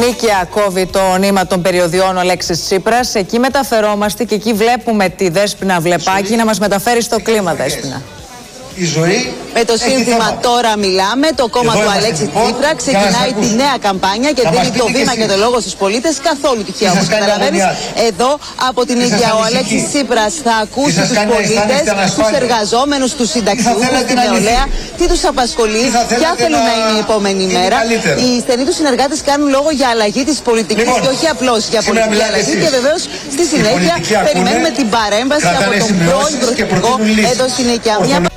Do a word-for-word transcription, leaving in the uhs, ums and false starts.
Κιλίκια κόβει το νήμα των περιοδιών ο Αλέξης Τσίπρας. Εκεί μεταφερόμαστε και εκεί βλέπουμε τη Δέσποινα Βλεπάκη να μας μεταφέρει στο κλίμα, Δέσποινα. Η ζωή με το σύνθημα «Τώρα μιλάμε», το κόμμα του Αλέξη Τσίπρα ξεκινάει τη νέα καμπάνια και δίνει το βήμα και το λόγο στους πολίτες. Καθόλου τυχαία, όπως καταλαβαίνεις. Εδώ από την ίδια ο Αλέξης Τσίπρας θα ακούσει τους πολίτες, τους εργαζόμενους, τους συνταξιούχους, την νεολαία, τι τους απασχολεί, ποια θέλουν να είναι η επόμενη μέρα. Οι στενοί τους συνεργάτες κάνουν λόγο για αλλαγή της πολιτικής και όχι απλώς για πολιτική αλλαγή. Και βεβαίως στη συνέχεια περιμένουμε την παρέμβαση από τον πρώην Πρωθυπουργό εδώ στην Οικιά.